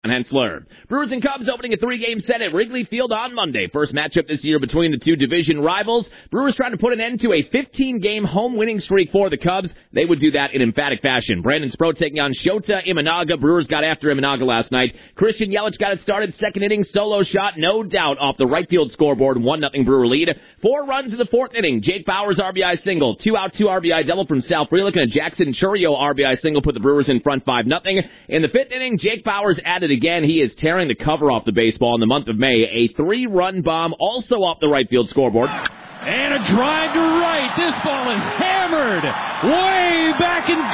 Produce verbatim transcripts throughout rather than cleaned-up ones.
Hensler. Brewers and Cubs opening a three-game set at Wrigley Field on Monday. First matchup this year between the two division rivals. Brewers trying to put an end to a fifteen-game home winning streak for the Cubs. They would do that in emphatic fashion. Brandon Sproat taking on Shota Imanaga. Brewers got after Imanaga last night. Christian Yelich got it started. Second inning, solo shot, no doubt, off the right field scoreboard. one nothing Brewer lead. Four runs in the fourth inning. Jake Bauers R B I single. Two out, two R B I double from Sal Frelick, and a Jackson Churio R B I single put the Brewers in front five nothing. In the fifth inning, Jake Bauers added again. He is tearing the cover off the baseball in the month of May. A three-run bomb also off the right field scoreboard. And a drive to right. This ball is hammered way back and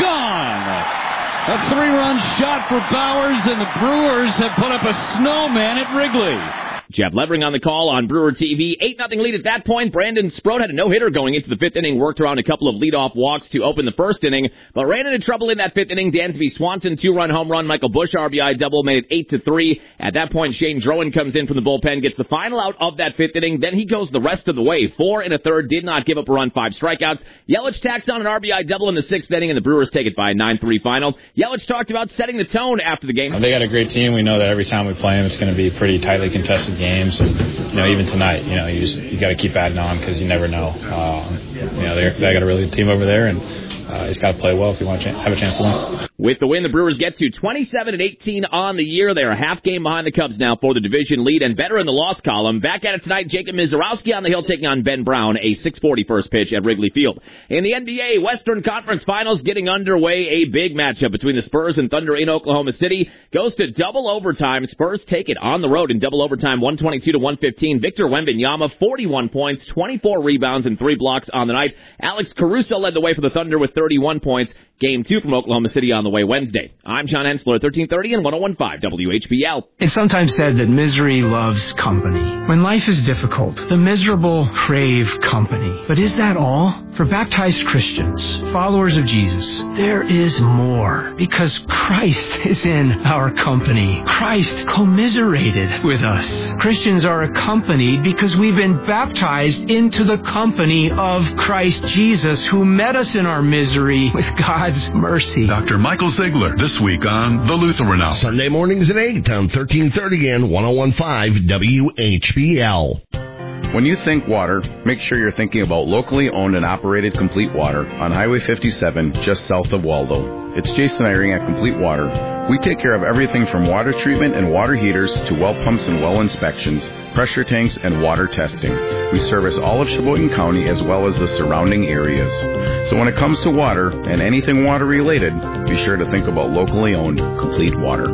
gone. A three-run shot for Bauers, and the Brewers have put up a snowman at Wrigley. Jeff Levering on the call on Brewer T V. eight nothing lead at that point. Brandon Sproat had a no-hitter going into the fifth inning, worked around a couple of leadoff walks to open the first inning, but ran into trouble in that fifth inning. Dansby Swanson, two-run home run. Michael Busch R B I double, made it eight to three. At that point, Shane Drowan comes in from the bullpen, gets the final out of that fifth inning. Then he goes the rest of the way. Four and a third, did not give up a run, five strikeouts. Yelich tacks on an R B I double in the sixth inning, and the Brewers take it by a nine three final. Yelich talked about setting the tone after the game. They got a great team. We know that every time we play them, it's going to be pretty tightly contested games. And you know, even tonight, you know, you just you got to keep adding on because you never know. Uh, you know, they they got a really good team over there, and uh, he's got to play well if you want to have a chance to win. With the win, the Brewers get to twenty-seven and eighteen on the year. They are a half game behind the Cubs now for the division lead and better in the loss column. Back at it tonight, Jacob Mizorowski on the hill taking on Ben Brown, a six forty first pitch at Wrigley Field. In the N B A, Western Conference Finals getting underway. A big matchup between the Spurs and Thunder in Oklahoma City. Goes to double overtime. Spurs take it on the road in double overtime, one twenty-two to one fifteen. Victor Wembanyama, forty-one points, twenty-four rebounds, and three blocks on the night. Alex Caruso led the way for the Thunder with thirty-one points. Game two from Oklahoma City on the way Wednesday. I'm John Hensler, thirteen thirty and ten fifteen W H B L. It's sometimes said that misery loves company. When life is difficult, the miserable crave company. But is that all? For baptized Christians, followers of Jesus, there is more. Because Christ is in our company. Christ commiserated with us. Christians are accompanied because we've been baptized into the company of Christ Jesus, who met us in our misery with God's mercy. Doctor Michael Ziegler, this week on The Lutheran Hour. Sunday mornings at eight on thirteen thirty and ten fifteen W H B L. When you think water, make sure you're thinking about locally owned and operated Complete Water on Highway fifty-seven, just south of Waldo. It's Jason Eyring at Complete Water. We take care of everything from water treatment and water heaters to well pumps and well inspections, pressure tanks, and water testing. We service all of Sheboygan County as well as the surrounding areas. So when it comes to water and anything water related, be sure to think about locally owned Complete Water.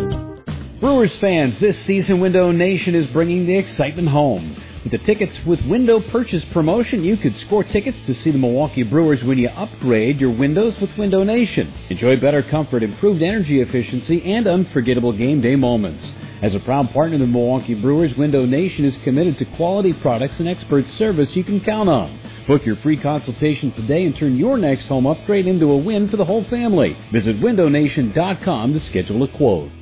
Brewers fans, this season Window Nation is bringing the excitement home. With the Tickets with Window Purchase promotion, you could score tickets to see the Milwaukee Brewers when you upgrade your windows with Window Nation. Enjoy better comfort, improved energy efficiency, and unforgettable game day moments. As a proud partner of the Milwaukee Brewers, Window Nation is committed to quality products and expert service you can count on. Book your free consultation today and turn your next home upgrade into a win for the whole family. Visit window nation dot com to schedule a quote.